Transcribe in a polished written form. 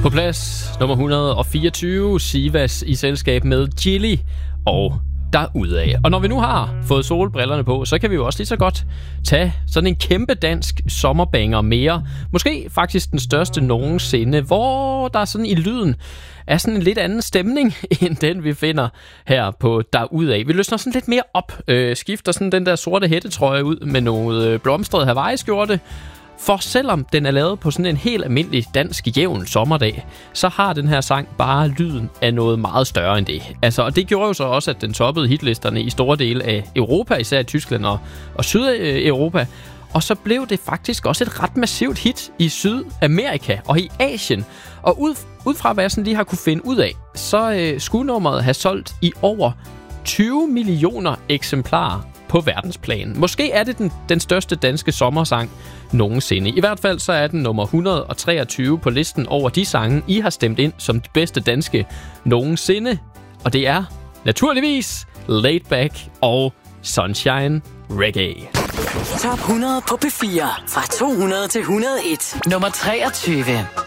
På plads nummer 124, Sivas i selskab med Chili og derudad. Og når vi nu har fået solbrillerne på, så kan vi jo også lige så godt tage sådan en kæmpe dansk sommerbanger mere. Måske faktisk den største nogensinde, hvor der sådan i lyden er sådan en lidt anden stemning, end den vi finder her på derudad. Vi løsner sådan lidt mere op, skifter sådan den der sorte hættetrøje ud med noget blomstret Hawaii-skjorte. For selvom den er lavet på sådan en helt almindelig dansk jævn sommerdag, så har den her sang bare lyden af noget meget større end det. Altså, og det gjorde jo så også, at den toppede hitlisterne i store dele af Europa, især i Tyskland og Sydeuropa. Og så blev det faktisk også et ret massivt hit i Sydamerika og i Asien. Og ud fra hvad jeg sådan lige har kunne finde ud af, så skulle nummeret have solgt i over 20 millioner eksemplarer på verdensplan. Måske er det den største danske sommersang nogensinde. I hvert fald så er den nummer 123 på listen over de sange, I har stemt ind som de bedste danske nogensinde. Og det er naturligvis Laid Back og Sunshine Reggae. Top 100 på P4 fra 200 til 101. Nummer 23.